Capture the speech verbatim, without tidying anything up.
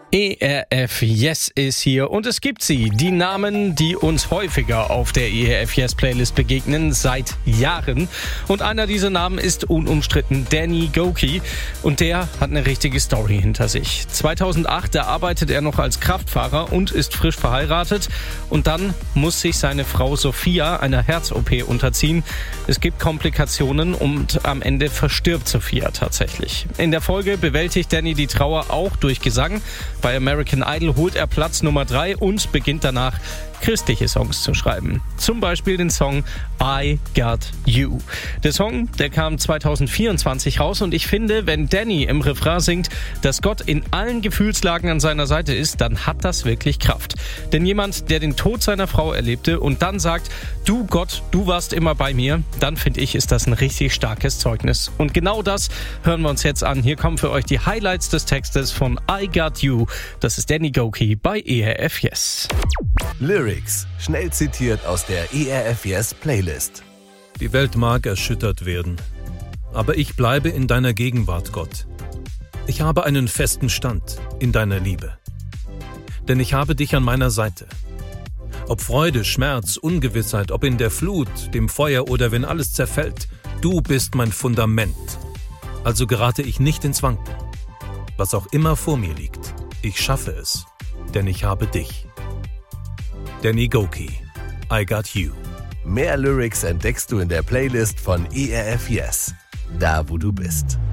E R F Yes ist hier und es gibt sie, die Namen, die uns häufiger auf der E R F Yes Playlist begegnen, seit Jahren. Und einer dieser Namen ist unumstritten Danny Gokey und der hat eine richtige Story hinter sich. zweitausendacht, da arbeitet er noch als Kraftfahrer und ist frisch verheiratet und dann muss sich seine Frau Sophia einer Herz-O P unterziehen. Es gibt Komplikationen und am Ende verstirbt Sophia tatsächlich. In der Folge bewältigt Danny die Trauer auch durch Gesang. Bei American Idol holt er Platz Nummer drei und beginnt danach, christliche Songs zu schreiben. Zum Beispiel den Song I Got You. Der Song, der kam zweitausendvierundzwanzig raus und ich finde, wenn Danny im Refrain singt, dass Gott in allen Gefühlslagen an seiner Seite ist, dann hat das wirklich Kraft. Denn jemand, der den Tod seiner Frau erlebte und dann sagt, du Gott, du warst immer bei mir, dann finde ich, ist das ein richtig starkes Zeugnis. Und genau das hören wir uns jetzt an. Hier kommen für euch die Highlights des Textes von I Got You. Das ist Danny Gokey bei E R F Yes. Lyrics, schnell zitiert aus der E R F Yes Playlist. Die Welt mag erschüttert werden, aber ich bleibe in deiner Gegenwart, Gott. Ich habe einen festen Stand in deiner Liebe, denn ich habe dich an meiner Seite. Ob Freude, Schmerz, Ungewissheit, ob in der Flut, dem Feuer oder wenn alles zerfällt, du bist mein Fundament. Also gerate ich nicht ins Wanken. Was auch immer vor mir liegt, ich schaffe es, denn ich habe dich. Danny Gokey, I Got You. Mehr Lyrics entdeckst du in der Playlist von E R F Yes, da wo du bist.